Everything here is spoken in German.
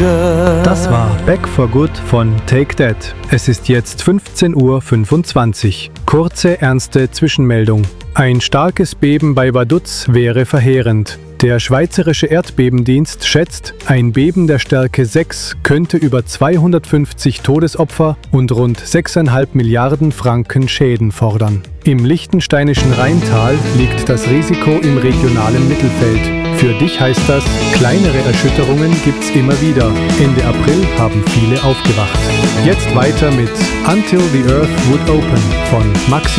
Das war Back for Good von Take That. Es ist jetzt 15:25 Uhr. Kurze, ernste Zwischenmeldung. Ein starkes Beben bei Vaduz wäre verheerend. Der Schweizerische Erdbebendienst schätzt, ein Beben der Stärke 6 könnte über 250 Todesopfer und rund 6,5 Milliarden Franken Schäden fordern. Im liechtensteinischen Rheintal liegt das Risiko im regionalen Mittelfeld. Für dich heißt das, kleinere Erschütterungen gibt's immer wieder. Ende April haben viele aufgewacht. Jetzt weiter mit Until the Earth Would Open von Maxi